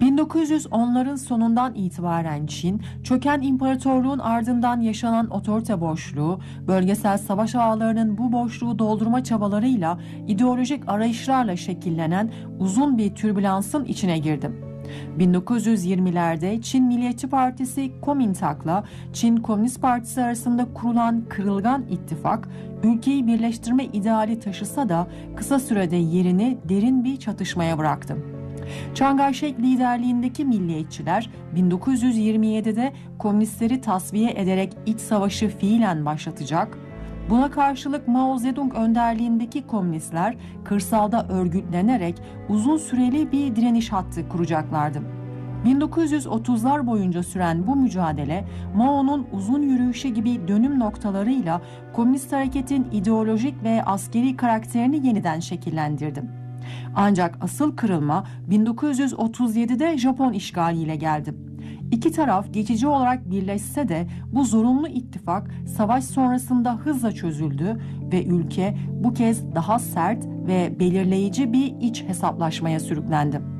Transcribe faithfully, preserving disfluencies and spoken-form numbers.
bin dokuz yüz onların sonundan itibaren Çin, çöken imparatorluğun ardından yaşanan otorite boşluğu, bölgesel savaş ağlarının bu boşluğu doldurma çabalarıyla ideolojik arayışlarla şekillenen uzun bir türbülansın içine girdi. bin dokuz yüz yirmilerde Çin Milliyetçi Partisi Kuomintang'la Çin Komünist Partisi arasında kurulan kırılgan ittifak, ülkeyi birleştirme ideali taşısa da kısa sürede yerini derin bir çatışmaya bıraktı. Chiang Kai-shek liderliğindeki milliyetçiler bin dokuz yüz yirmi yedide komünistleri tasfiye ederek iç savaşı fiilen başlatacak, buna karşılık Mao Zedong önderliğindeki komünistler kırsalda örgütlenerek uzun süreli bir direniş hattı kuracaklardı. bin dokuz yüz otuzlar boyunca süren bu mücadele, Mao'nun uzun yürüyüşü gibi dönüm noktalarıyla komünist hareketin ideolojik ve askeri karakterini yeniden şekillendirdi. Ancak asıl kırılma bin dokuz yüz otuz yedide Japon işgaliyle geldi. İki taraf geçici olarak birleşse de bu zorunlu ittifak savaş sonrasında hızla çözüldü ve ülke bu kez daha sert ve belirleyici bir iç hesaplaşmaya sürüklendi.